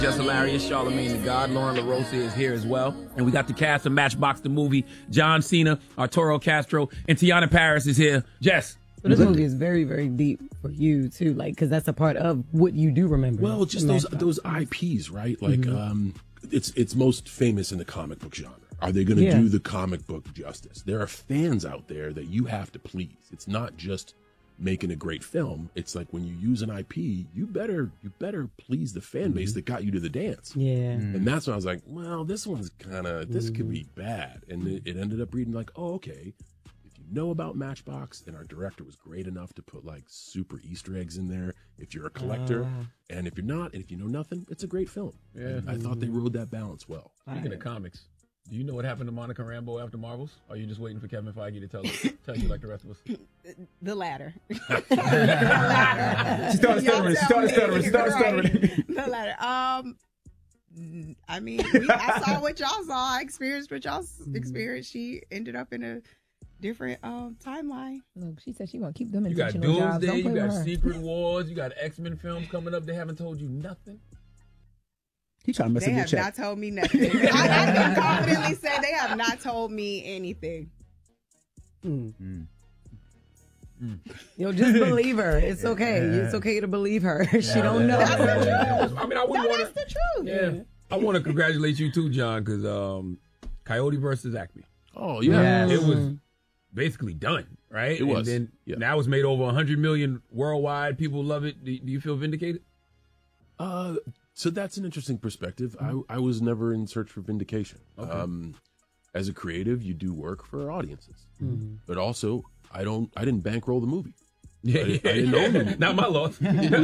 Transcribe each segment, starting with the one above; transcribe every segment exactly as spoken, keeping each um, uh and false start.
Just hilarious. Charlamagne the God, Lauren LaRosa is here as well. And we got the cast of Matchbox the movie. John Cena, Arturo Castro, and Tiana Paris is here. Jess. So this movie is very, very deep for you, too, like, because that's a part of what you do remember. Well, just those those I Ps, right? Like, mm-hmm. um, it's it's most famous in the comic book genre. Are they going to yeah. do the comic book justice? There are fans out there that you have to please. It's not just making a great film. It's like when you use an I P, you better you better please the fan base mm-hmm. that got you to the dance. Yeah. Mm-hmm. And that's when I was like, well, this one's kind of, this mm-hmm. could be bad. And it, it ended up reading like, oh, okay. If you know about Matchbox, and our director was great enough to put like super Easter eggs in there, if you're a collector, uh, and if you're not, and if you know nothing, it's a great film. Yeah. And I thought they rode that balance well. Speaking right. of comics, do you know what happened to Monica Rambeau after Marvels? Or are you just waiting for Kevin Feige to tell us, tell you like the rest of us? The latter. the latter. She started stuttering. She started stuttering. She started stuttering. The latter. Um, I mean, we, I saw what y'all saw. I experienced what y'all experienced. She ended up in a different um, timeline. Look, she said she gonna keep them in You got Doomsday. You got Secret Wars. You got X-Men films coming up. They haven't told you nothing. He trying to mess They up your have check. not told me nothing. I, I can confidently say they have not told me anything. Mm. Mm. Mm. Yo, just believe her. It's okay. Yeah. It's okay to believe her. She yeah, don't know. Yeah. I mean, I wouldn't no, want that's the truth. Yeah, yeah. I want to congratulate you too, John, because um, Coyote versus Acme. Oh yeah, yes. It was basically done, right? It was. And then yeah. now it's made over a hundred million worldwide. People love it. Do, do you feel vindicated? Uh. So that's an interesting perspective. I, I was never in search for vindication. Okay. Um, as a creative, you do work for audiences, mm-hmm. but also I don't. I didn't bankroll the movie. Yeah, I, didn't, I didn't own the movie. Not my loss.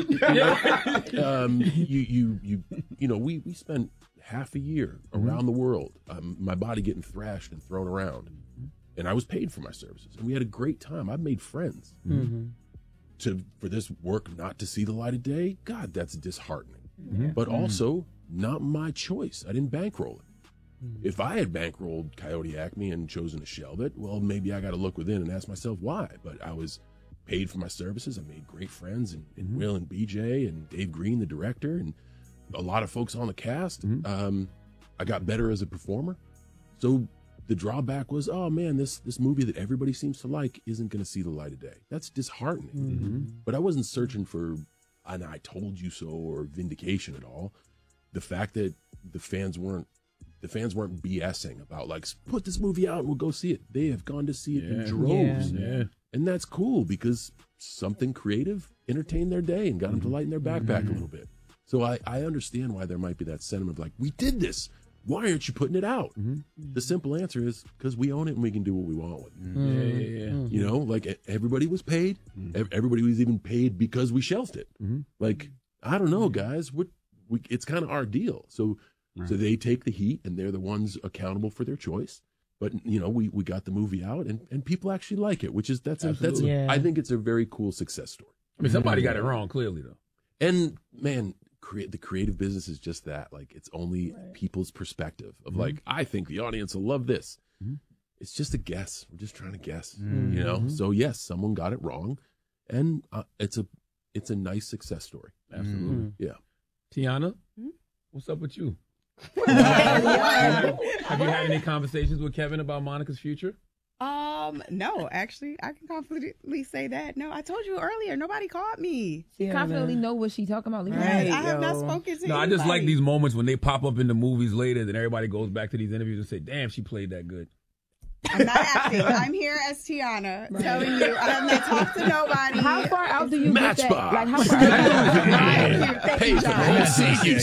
um, you you you you know we we spent half a year around mm-hmm. the world. Um, my body getting thrashed and thrown around, mm-hmm. and I was paid for my services, and we had a great time. I've made friends. Mm-hmm. To for this work not to see the light of day, God, that's disheartening. Mm-hmm. But also not my choice. I didn't bankroll it. Mm-hmm. If I had bankrolled Coyote Acme and chosen to shelve it, well, maybe I got to look within and ask myself why. But I was paid for my services. I made great friends in, in mm-hmm. Will and B J and Dave Green, the director, and a lot of folks on the cast. Mm-hmm. Um, I got better as a performer. So the drawback was, oh man, this this movie that everybody seems to like isn't going to see the light of day. That's disheartening. Mm-hmm. But I wasn't searching for and I told you so or vindication at all. The fact that the fans weren't the fans weren't BSing about like, put this movie out and we'll go see it. They have gone to see it yeah. in droves. Yeah. Yeah. And that's cool because something creative entertained their day and got them to lighten their backpack mm-hmm. a little bit. So I, I understand why there might be that sentiment of like, we did this. Why aren't you putting it out? Mm-hmm. The simple answer is because we own it and we can do what we want with it. Mm-hmm. Yeah, yeah, yeah. You know, like everybody was paid. Mm-hmm. Everybody was even paid because we shelved it. Mm-hmm. Like, I don't know, guys. What we, it's kind of our deal. So, right. so they take the heat and they're the ones accountable for their choice. But you know, we, we got the movie out and, and people actually like it, which is that's a, that's a, yeah. I think it's a very cool success story. I mean, somebody got it wrong clearly though. And man. Create the creative business is just that. Like it's only right. people's perspective of mm-hmm. like, I think the audience will love this. Mm-hmm. It's just a guess. We're just trying to guess, mm-hmm. you know? So yes, someone got it wrong and uh, it's a, it's a nice success story. Absolutely. Mm-hmm. Yeah. Tiana, mm-hmm. what's up with you? Have you had any conversations with Kevin about Monica's future? Um, no, actually, I can confidently say that. No, I told you earlier, nobody called me. She yeah, confidently know what she talking about. Right, I have not spoken to No, anybody. I just like these moments when they pop up in the movies later, then everybody goes back to these interviews and say, damn, she played that good. I'm not acting. I'm here as Tiana, right. telling you I have not talked to nobody. How far out do you Matchbox. get that? Like, how far out? Thank you, thank you, John.